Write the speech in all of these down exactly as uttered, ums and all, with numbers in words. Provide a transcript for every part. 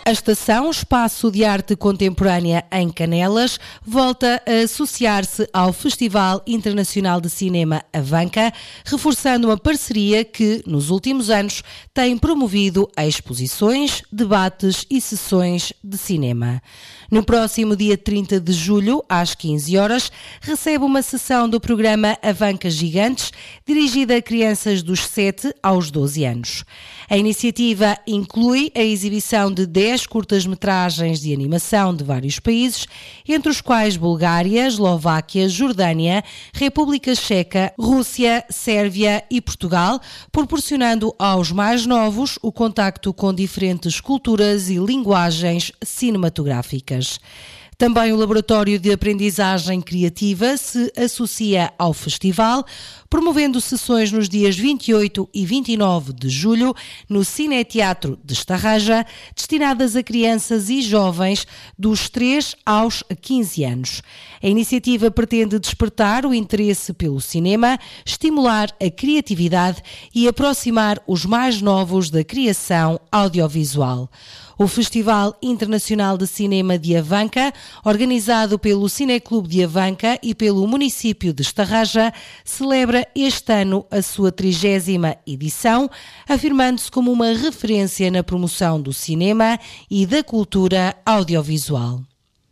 A estação Espaço de Arte Contemporânea em Canelas volta a associar-se ao Festival Internacional de Cinema Avanca, reforçando uma parceria que, nos últimos anos, tem promovido exposições, debates e sessões de cinema. No próximo dia trinta de julho, às quinze horas, recebe uma sessão do programa Avanca Gigantes, dirigida a crianças dos sete aos doze anos. A iniciativa inclui a exibição de dez curtas-metragens de animação de vários países, entre os quais Bulgária, Eslováquia, Jordânia, República Checa, Rússia, Sérvia e Portugal, proporcionando aos mais novos o contacto com diferentes culturas e linguagens cinematográficas. Também o Laboratório de Aprendizagem Criativa se associa ao festival, promovendo sessões nos dias vinte e oito e vinte e nove de julho no Cineteatro de Estarraja, destinadas a crianças e jovens dos três aos quinze anos. A iniciativa pretende despertar o interesse pelo cinema, estimular a criatividade e aproximar os mais novos da criação audiovisual. O Festival Internacional de Cinema de Avanca, organizado pelo Cineclube de Avanca e pelo município de Estarraja, celebra este ano a sua trigésima edição, afirmando-se como uma referência na promoção do cinema e da cultura audiovisual.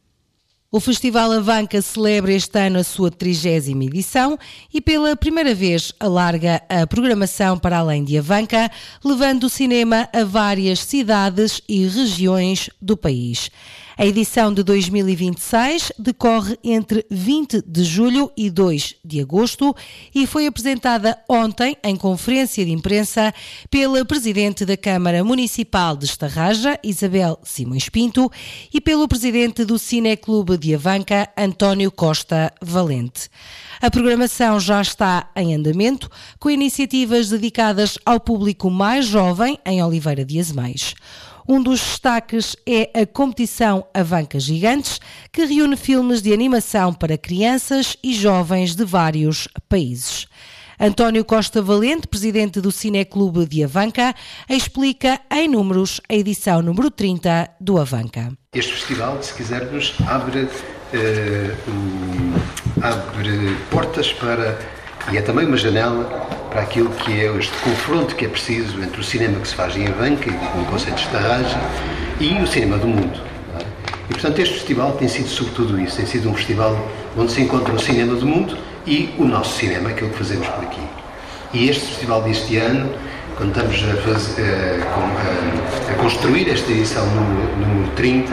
O Festival Avanca celebra este ano a sua trigésima edição e pela primeira vez alarga a programação para além de Avanca, levando o cinema a várias cidades e regiões do país. A edição de dois mil e vinte e seis decorre entre vinte de julho e dois de agosto e foi apresentada ontem em conferência de imprensa pela Presidente da Câmara Municipal de Estarraja, Isabel Simões Pinto, e pelo Presidente do Cineclube de Avanca, António Costa Valente. A programação já está em andamento, com iniciativas dedicadas ao público mais jovem em Oliveira de Azeméis. Um dos destaques é a competição Avanca Gigantes, que reúne filmes de animação para crianças e jovens de vários países. António Costa Valente, presidente do Cineclube de Avanca, explica em números a edição número trinta do Avanca. Este festival, se quisermos, abre, eh, um, abre portas para, e é também uma janela para aquilo que é este confronto que é preciso entre o cinema que se faz em Avanca, no conceito de Estarraja, e o cinema do mundo. Não é? E, portanto, este festival tem sido sobretudo isso, tem sido um festival onde se encontra o cinema do mundo e o nosso cinema, aquilo que fazemos por aqui. E este festival deste ano, quando estamos a, fazer, a, a construir esta edição número, número trinta,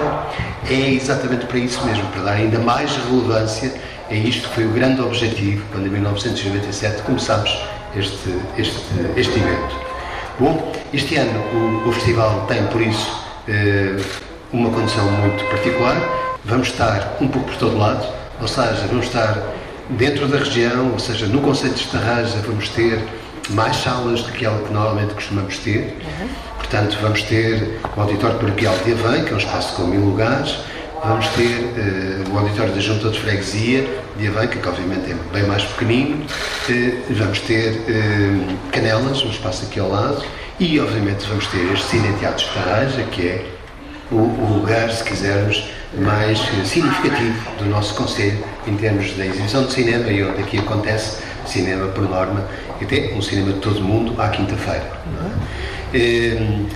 é exatamente para isso mesmo, para dar ainda mais relevância a isto que foi o grande objetivo, quando em mil novecentos e noventa e sete começámos este, este, este evento. Bom, este ano o, o festival tem, por isso, eh, uma condição muito particular. Vamos estar um pouco por todo lado, ou seja, vamos estar dentro da região, ou seja, no conceito de Estarraja vamos ter mais salas do que aquela que normalmente costumamos ter. Uhum. Portanto, vamos ter o Auditório Paroquial de Avanca, que é um espaço com mil lugares. Vamos ter uh, o Auditório da Junta de Freguesia de Avanca, que obviamente é bem mais pequenino. Uh, vamos ter uh, Canelas, um espaço aqui ao lado. E, obviamente, vamos ter este Cineteatro de Estarraja, que é o, o lugar, se quisermos, mais uh, significativo do nosso concelho em termos da exibição de cinema e onde aqui acontece cinema por norma, e até um cinema de todo o mundo à quinta-feira. Não é? uh,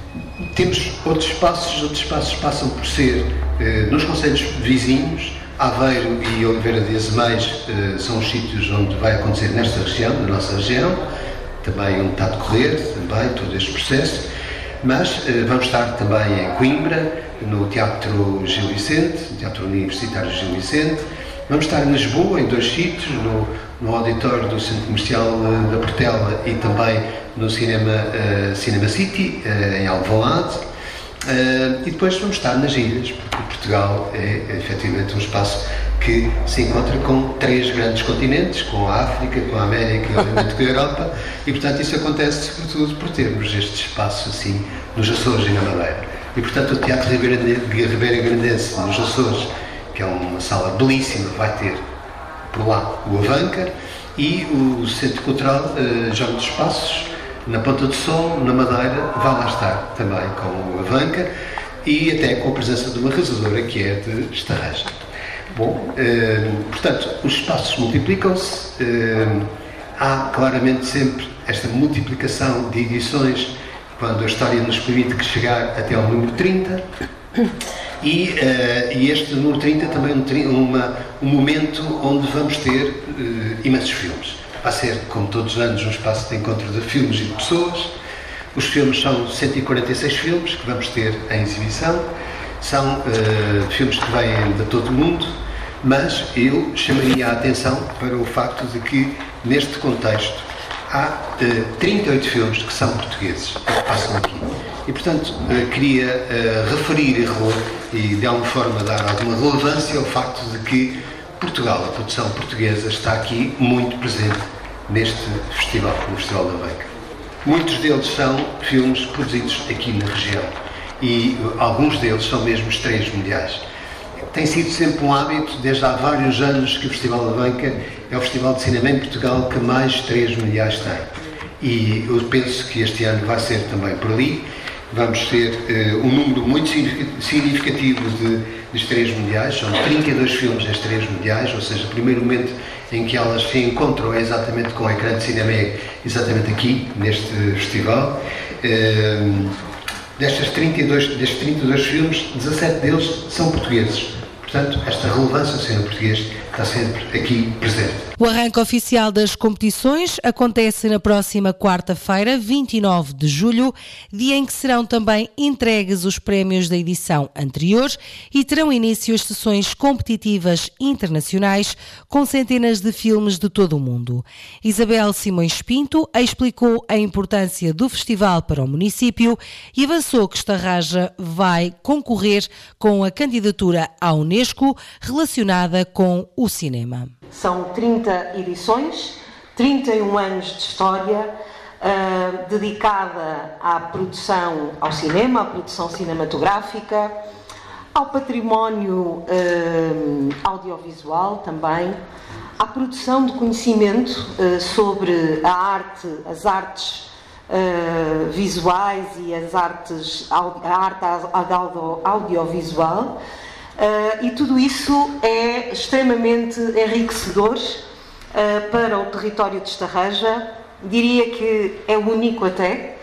temos outros espaços, outros espaços passam por ser uh, nos concelhos vizinhos. Aveiro e Oliveira de Azeméis uh, são os sítios onde vai acontecer nesta região, na nossa região, também onde está a decorrer também todo este processo. Mas uh, vamos estar também em Coimbra, no Teatro Gil Vicente, no Teatro Universitário Gil Vicente. Vamos estar em Lisboa, em dois sítios, no, no auditório do Centro Comercial uh, da Portela e também no Cinema, uh, Cinema City, uh, em Alvalade. Uh, e depois vamos estar nas ilhas, porque Portugal é, é efetivamente um espaço que se encontra com três grandes continentes, com a África, com a América e obviamente com a Europa, e portanto isso acontece sobretudo por termos este espaço assim nos Açores e na Madeira. E portanto o Teatro Ribeira Grandense nos Açores, que é uma sala belíssima, vai ter por lá o Avanca, e o Centro Cultural uh, João dos Passos, na Ponta do Sol, na Madeira, vai lá estar também com o Avanca. e até com a presença de uma realizadora que é de Estarreja. Bom, portanto, os espaços multiplicam-se, há claramente sempre esta multiplicação de edições quando a história nos permite que chegar até ao número trinta. E, uh, e este número trinta também é um, uma, um momento onde vamos ter uh, imensos filmes. Vai ser, como todos os anos, um espaço de encontro de filmes e de pessoas. Os filmes são cento e quarenta e seis filmes que vamos ter em exibição. São uh, filmes que vêm de todo o mundo, mas eu chamaria a atenção para o facto de que, neste contexto, há uh, trinta e oito filmes que são portugueses, que passam aqui. E, portanto, uh, queria uh, referir e, e, de alguma forma, dar alguma relevância ao facto de que Portugal, a produção portuguesa, está aqui muito presente neste festival, no Festival da Banca. Muitos deles são filmes produzidos aqui na região e uh, alguns deles são mesmo estreias mundiais. Tem sido sempre um hábito, desde há vários anos, que o Festival da Banca é o festival de cinema em Portugal que mais estreias mundiais tem. E eu penso que este ano vai ser também por ali. Vamos ter uh, um número muito significativo de, de estreias mundiais. São trinta e dois filmes em estreias mundiais, ou seja, o primeiro momento em que elas se encontram é exatamente com o ecrã de cinema, é exatamente aqui, neste festival. Uh, destes trinta e dois, destes trinta e dois filmes, dezassete deles são portugueses. Portanto, esta relevância do cinema português está sempre aqui presente. O arranque oficial das competições acontece na próxima quarta-feira, vinte e nove de julho, dia em que serão também entregues os prémios da edição anterior e terão início as sessões competitivas internacionais com centenas de filmes de todo o mundo. Isabel Simões Pinto explicou a importância do festival para o município e avançou que Estarreja vai concorrer com a candidatura à Unesco relacionada com o cinema. São trinta edições, trinta e um anos de história, uh, dedicada à produção, ao cinema, à produção cinematográfica, ao património uh, audiovisual também, à produção de conhecimento uh, sobre a arte, as artes uh, visuais e as artes, a arte audiovisual. Uh, e tudo isso é extremamente enriquecedor uh, para o território de Estarreja, diria que é único até,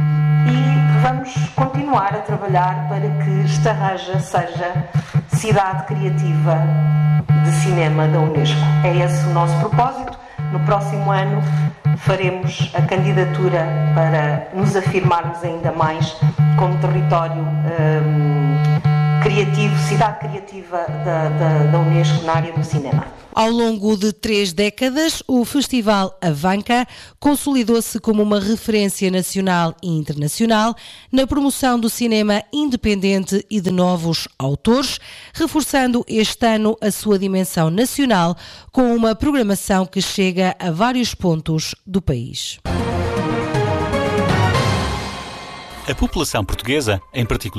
e vamos continuar a trabalhar para que Estarreja seja cidade criativa de cinema da Unesco. É esse o nosso propósito. No próximo ano faremos a candidatura para nos afirmarmos ainda mais como território um, criativo, cidade criativa da, da, da Unesco na área do cinema. Ao longo de três décadas, o Festival Avanca consolidou-se como uma referência nacional e internacional na promoção do cinema independente e de novos autores, reforçando este ano a sua dimensão nacional com uma programação que chega a vários pontos do país. A população portuguesa, em particular,